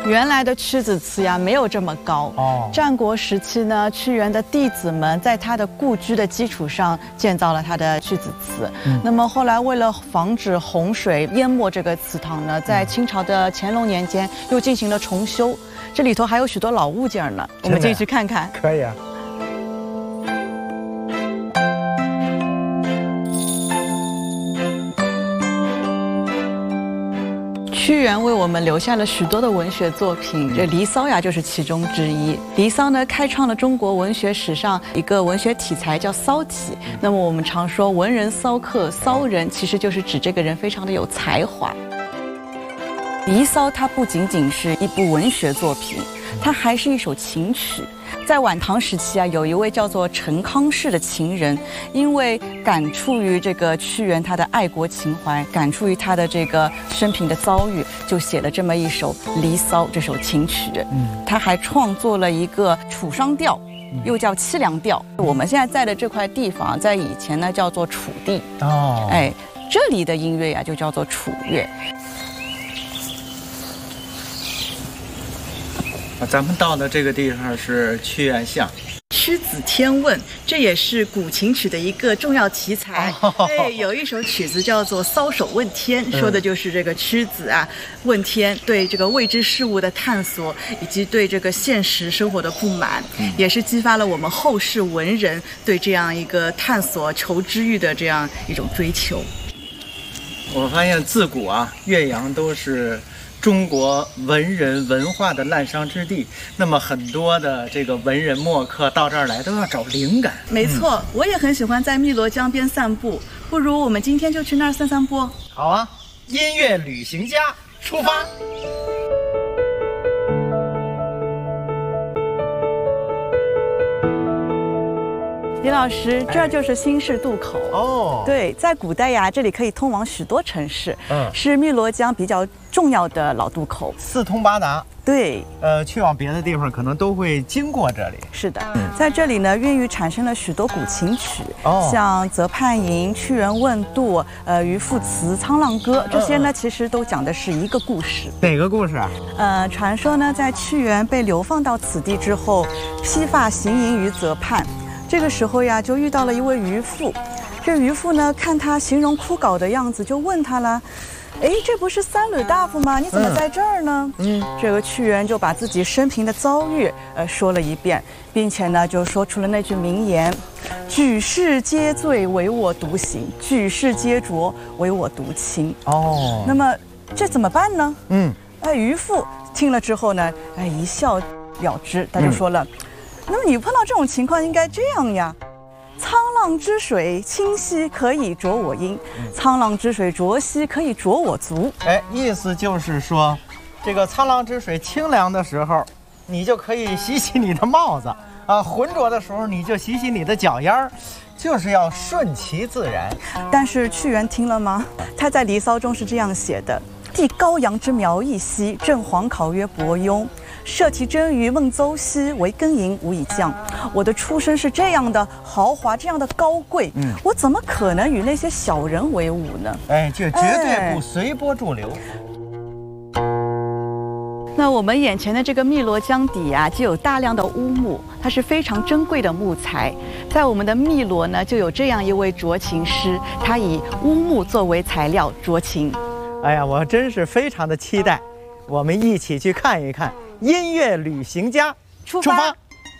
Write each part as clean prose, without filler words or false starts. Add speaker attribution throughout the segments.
Speaker 1: 原来的屈子祠呀没有这么高。战国时期呢，屈原的弟子们在他的故居的基础上建造了他的屈子祠。那么后来为了防止洪水淹没这个祠堂呢，在清朝的乾隆年间又进行了重修。这里头还有许多老物件呢，我们进去看看。
Speaker 2: 可以啊。
Speaker 1: 屈原为我们留下了许多的文学作品，这《离骚》呀就是其中之一。《离骚》呢，开创了中国文学史上一个文学题材叫骚体。那么我们常说文人骚客、骚人，其实就是指这个人非常的有才华。《离骚》它不仅仅是一部文学作品，它还是一首情曲。在晚唐时期啊，有一位叫做陈康氏的情人，因为感触于这个屈原他的爱国情怀，感触于他的这个生平的遭遇，就写了这么一首《离骚》这首情曲。他还创作了一个楚商调，又叫凄凉调。我们现在在的这块地方，在以前呢叫做楚地。这里的音乐呀就叫做楚乐。
Speaker 2: 咱们到的这个地方是屈原像。
Speaker 1: 屈子天问，这也是古琴曲的一个重要题材。有一首曲子叫做《搔首问天》，说的就是这个屈子啊问天，对这个未知事物的探索，以及对这个现实生活的不满，也是激发了我们后世文人对这样一个探索求知欲的这样一种追求。
Speaker 2: 我发现自古啊，岳阳都是中国文人文化的滥觞之地，那么很多的这个文人墨客到这儿来都要找灵感。
Speaker 1: 没错，我也很喜欢在汨罗江边散步，不如我们今天就去那儿散散步。
Speaker 2: 好啊，音乐旅行家出发。
Speaker 1: 李老师，这就是新市渡口。对，在古代呀，这里可以通往许多城市，是汨罗江比较重要的老渡口，
Speaker 2: 四通八达。
Speaker 1: 对，
Speaker 2: 去往别的地方可能都会经过这里。
Speaker 1: 是的，在这里呢，孕育产生了许多古琴曲，像《泽畔吟》《屈原问渡》渔父词》《沧浪歌》，这些呢，其实都讲的是一个故事。
Speaker 2: 哪个故事啊？
Speaker 1: 传说呢，在屈原被流放到此地之后，披发行吟于泽畔。这个时候呀，就遇到了一位渔父。这渔父呢，看他形容枯槁的样子，就问他了：“哎，这不是三闾大夫吗？你怎么在这儿呢？”这个屈原就把自己生平的遭遇说了一遍，并且呢，就说出了那句名言：“举世皆醉唯我独醒，举世皆浊唯我独清。”那么这怎么办呢？渔父听了之后呢，一笑了之，他就说了。那么你碰到这种情况应该这样呀：沧浪之水清兮，可以濯我缨；沧浪之水浊兮，可以濯我足。
Speaker 2: 意思就是说，这个沧浪之水清凉的时候，你就可以洗洗你的帽子啊；浑浊的时候，你就洗洗你的脚丫儿，就是要顺其自然。
Speaker 1: 但是屈原听了吗？他在《离骚》中是这样写的：帝高阳之苗裔兮，郑黄考曰伯庸。社稷真于孟邹兮，惟庚寅无以降。我的出身是这样的豪华，这样的高贵，我怎么可能与那些小人为伍呢？
Speaker 2: 就绝对不随波逐流。
Speaker 1: 那我们眼前的这个汨罗江底啊，就有大量的乌木，它是非常珍贵的木材。在我们的汨罗呢，就有这样一位斫琴师，他以乌木作为材料斫琴。
Speaker 2: 我真是非常的期待，我们一起去看一看。音乐旅行家出发！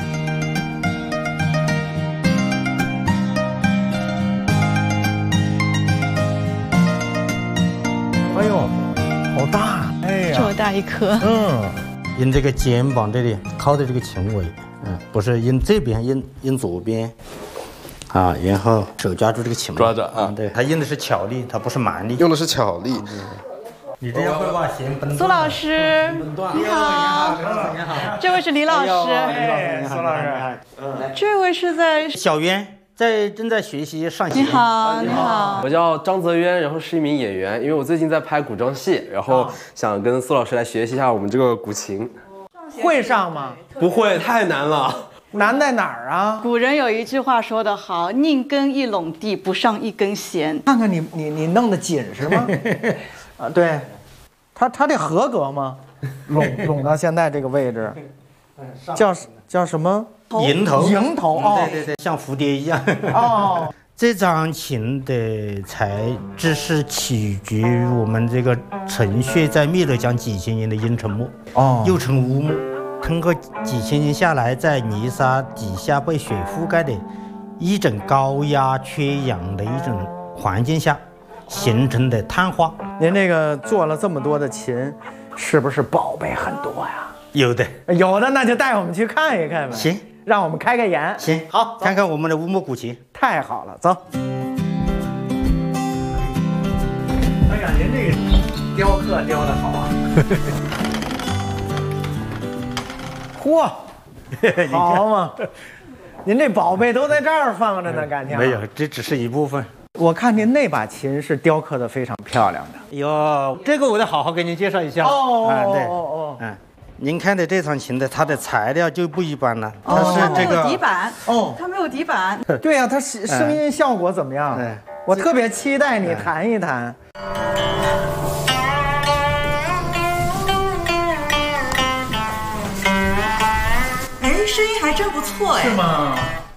Speaker 2: 哎呦，好大！
Speaker 1: 这么大一颗。
Speaker 3: 印这个肩膀这里靠的这个琴尾，不是印这边，印左边，然后手抓住这个琴尾，
Speaker 4: 抓着啊。
Speaker 3: 对，它印的是巧力，它不是蛮力，
Speaker 4: 用的是巧力。
Speaker 3: 你这样会把弦崩断。
Speaker 1: 苏老师，你好，
Speaker 3: 你好，
Speaker 1: 这位是李老师，
Speaker 2: 苏老师，
Speaker 1: 这位是在
Speaker 3: 小渊，正在学习上弦。
Speaker 1: 你好，你好，
Speaker 4: 我叫张泽渊，然后是一名演员，因为我最近在拍古装戏，然后想跟苏老师来学习一下我们这个古琴。
Speaker 2: 会上吗？
Speaker 4: 不会，太难了。
Speaker 2: 难在哪儿啊？
Speaker 1: 古人有一句话说得好：“宁耕一垄地，不上一根弦。”
Speaker 2: 看看你弄得紧是吗？对，他得合格吗？ 拢到现在这个位置，叫什么？
Speaker 3: 迎头。
Speaker 2: 迎头哦，
Speaker 3: 对，像蝴蝶一样。
Speaker 2: 哦，
Speaker 3: 这张琴的材质是起于我们这个陈穴在汨罗江几千年的阴沉木，又称乌木。通过几千年下来，在泥沙底下被水覆盖的一种高压缺氧的一种环境下形成的碳化。
Speaker 2: 您这个做了这么多的琴，是不是宝贝很多呀？
Speaker 3: 有的，
Speaker 2: 那就带我们去看一看吧。
Speaker 3: 行，
Speaker 2: 让我们开开眼。
Speaker 3: 行，
Speaker 2: 好，
Speaker 3: 看看我们的乌木古琴。
Speaker 2: 太好了，走。哎呀，您这个雕刻雕得好啊！嚯，好嘛！您这宝贝都在这儿放着呢，感情
Speaker 3: 没有，这只是一部分。
Speaker 2: 我看您那把琴是雕刻得非常漂亮的。
Speaker 3: 哟，这个我得好好给您介绍一下。对，您看的这场琴的，它的材料就不一般了，它是这个
Speaker 1: 底板它没有底板。
Speaker 2: 对呀，它声音效果怎么样？我特别期待你弹一弹。
Speaker 1: 声音还真不错哎。
Speaker 2: 是吗？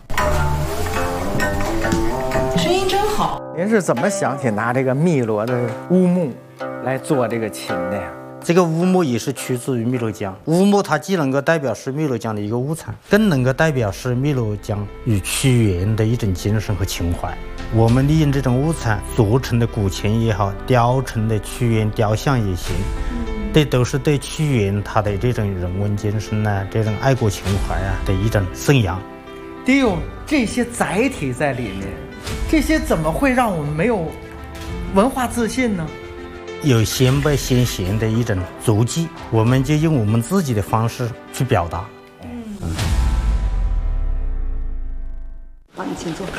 Speaker 1: 声音真好。
Speaker 2: 您是怎么想起拿这个汨罗的乌木来做这个琴的呀？
Speaker 3: 这个乌木也是出自于汨罗江。乌木它既能够代表是汨罗江的一个物产，更能够代表是汨罗江与屈原的一种精神和情怀。我们利用这种物产做成的古琴也好，雕成的屈原雕像也行，这都是对屈原他的这种人文精神啊，这种爱国情怀啊的一种颂扬。
Speaker 2: 得有这些载体在里面，这些怎么会让我们没有文化自信呢？
Speaker 3: 有先辈先贤的一种足迹，我们就用我们自己的方式去表达。
Speaker 1: 好，你请坐。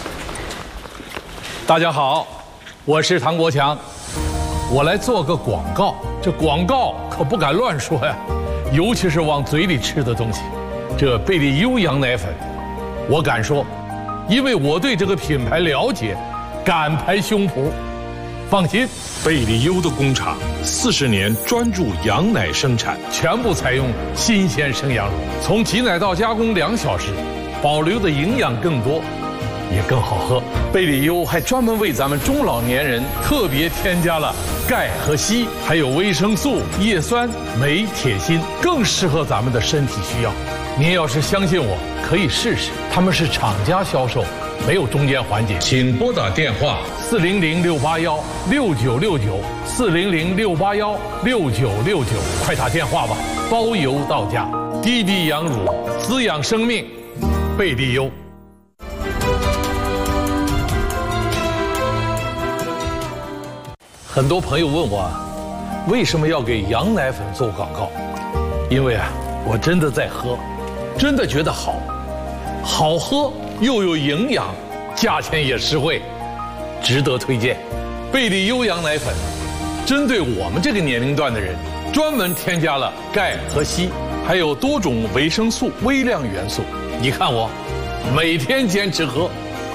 Speaker 5: 大家好，我是唐国强，我来做个广告。这广告可不敢乱说呀，尤其是往嘴里吃的东西。这贝利优羊奶粉，我敢说，因为我对这个品牌了解，敢拍胸脯。放心，
Speaker 6: 贝利优的工厂40年专注羊奶生产，
Speaker 5: 全部采用新鲜生羊乳，从挤奶到加工2小时，保留的营养更多，也更好喝。贝利优还专门为咱们中老年人特别添加了钙和硒，还有维生素、叶酸、镁、铁、锌，更适合咱们的身体需要。您要是相信我，可以试试。他们是厂家销售，没有中间环节。
Speaker 6: 请拨打电话
Speaker 5: 400-681-6969，400-681-6969，快打电话吧，包邮到家。滴滴羊乳，滋养生命，贝利优。很多朋友问我，为什么要给羊奶粉做广告？因为我真的在喝，真的觉得好，好喝又有营养，价钱也实惠，值得推荐。贝利优羊奶粉，针对我们这个年龄段的人，专门添加了钙和硒，还有多种维生素、微量元素。你看我，每天坚持喝。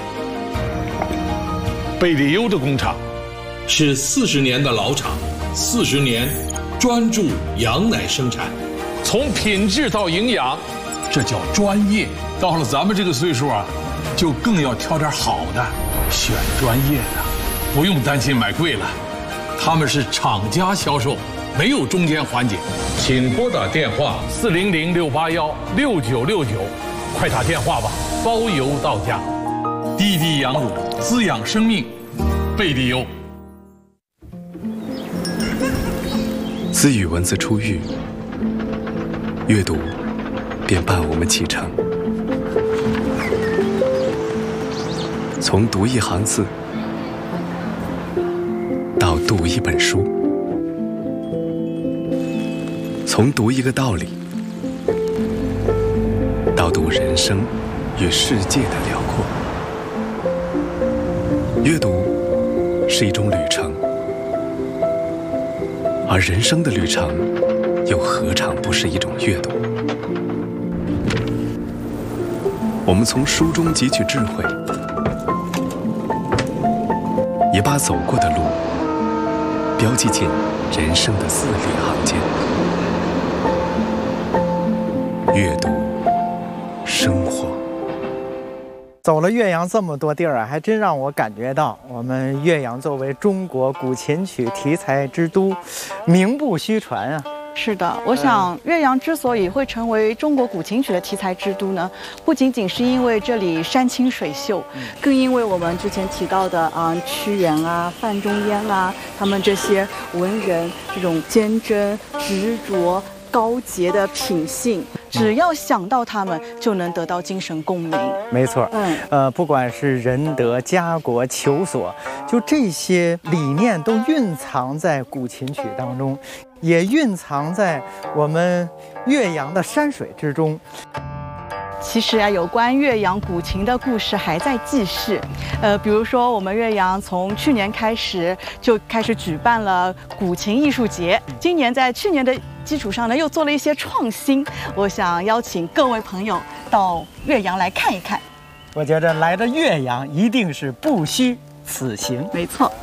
Speaker 5: 贝利优的工厂
Speaker 6: 是40年的老厂，40年专注羊奶生产，
Speaker 5: 从品质到营养，这叫专业。到了咱们这个岁数就更要挑点好的，选专业的，不用担心买贵了。他们是厂家销售，没有中间环节。
Speaker 6: 请拨打电话
Speaker 5: 400-681-6969，快打电话吧，包邮到家。滴滴羊乳，滋养生命，贝利优。
Speaker 7: 自语文字出狱，阅读便伴我们启程。从读一行字到读一本书，从读一个道理到读人生与世界的辽阔。阅读是一种旅程，而人生的旅程又何尝不是一种阅读？我们从书中汲取智慧，也把走过的路标记进人生的字里行间。阅读，生活。
Speaker 2: 走了岳阳这么多地儿啊，还真让我感觉到我们岳阳作为中国古琴曲题材之都，名不虚传啊。
Speaker 1: 是的，我想岳阳之所以会成为中国古琴曲的题材之都呢，不仅仅是因为这里山清水秀，更因为我们之前提到的屈原啊、范仲淹啊，他们这些文人这种坚贞、执着、高洁的品性，只要想到他们，就能得到精神共鸣。
Speaker 2: 没错，不管是仁德、家国、求索，就这些理念都蕴藏在古琴曲当中，也蕴藏在我们岳阳的山水之中。
Speaker 1: 其实啊，有关岳阳古琴的故事还在继续。比如说我们岳阳从去年开始就开始举办了古琴艺术节，今年在去年的基础上呢，又做了一些创新。我想邀请各位朋友到岳阳来看一看。
Speaker 2: 我觉得来的岳阳一定是不虚此行。
Speaker 1: 没错。